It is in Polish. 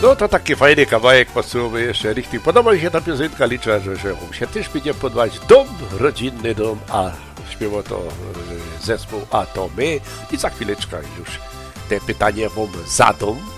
No to taki fajny kawałek posłuchowy jeszcze richtig. Podoba mi się ta piosenka, liczę, że się też będzie podobać. Dom, rodzinny dom, a śpiewa to zespół A to my. I za chwileczkę już te pytanie wam zadam.